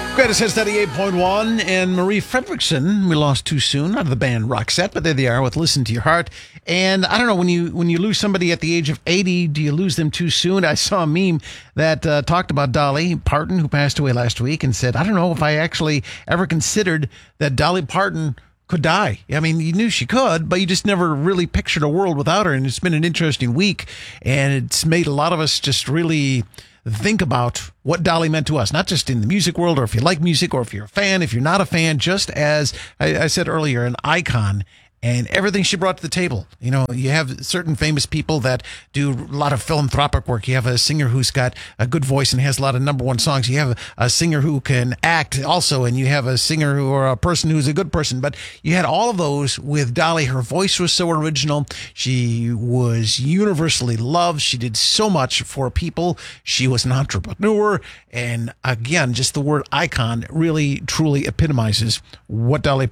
Greatest Hits 98.1 and Marie Fredriksson. We lost too soon out of the band Roxette, but there they are with Listen to Your Heart. And I don't know, when you lose somebody at the age of 80, do you lose them too soon? I saw a meme that talked about Dolly Parton, who passed away last week, and said, I don't know if I actually ever considered that Dolly Parton could die. I mean, you knew she could, but you just never really pictured a world without her. And it's been an interesting week, and it's made a lot of us just really think about what Dolly meant to us, not just in the music world, or if you like music, or if you're a fan, if you're not a fan, just as I said earlier, an icon. And everything she brought to the table. You know, you have certain famous people that do a lot of philanthropic work. You have a singer who's got a good voice and has a lot of number one songs. You have a singer who can act also, and you have a singer or a person who's a good person. But you had all of those with Dolly. Her voice was so original. She was universally loved. She did so much for people. She was an entrepreneur. And again, just the word icon really, truly epitomizes what Dolly